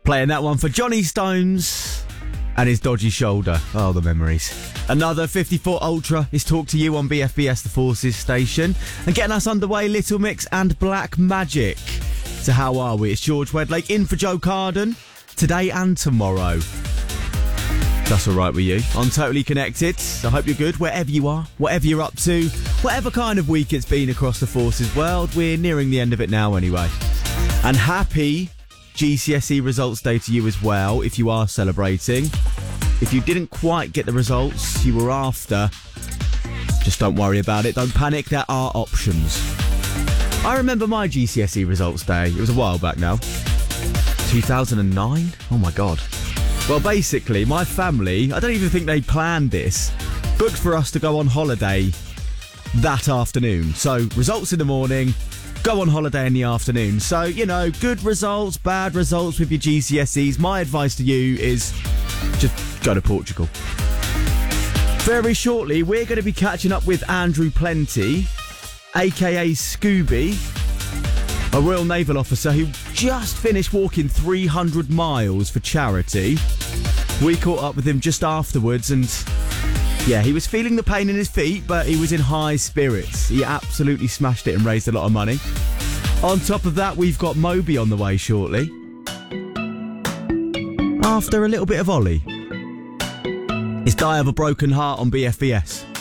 Playing that one for Johnny Stones and his dodgy shoulder. Oh, the memories. Another 54 Ultra is Talk to You on BFBS The Forces station. And getting us underway, Little Mix and Black Magic. So how are we? It's George Wedlake in for Joe Carden today and tomorrow. That's all right with you. I'm totally connected. I hope you're good wherever you are, whatever you're up to, whatever kind of week it's been across the Forces world. We're nearing the end of it now anyway. And happy GCSE results day to you as well, if you are celebrating. If you didn't quite get the results you were after, just don't worry about it. Don't panic. There are options. I remember my GCSE results day. It was a while back now. 2009? Oh my God. Well, basically, my family, I don't even think they planned this, booked for us to go on holiday that afternoon. So, results in the morning, go on holiday in the afternoon. So, you know, good results, bad results with your GCSEs. My advice to you is just go to Portugal. Very shortly, we're going to be catching up with Andrew Plenty, aka Scooby, a Royal Naval officer who just finished walking 300 miles for charity. We caught up with him just afterwards and, yeah, he was feeling the pain in his feet, but he was in high spirits. He absolutely smashed it and raised a lot of money. On top of that, we've got Moby on the way shortly. After a little bit of Ollie. It's Die of a Broken Heart on BFBS.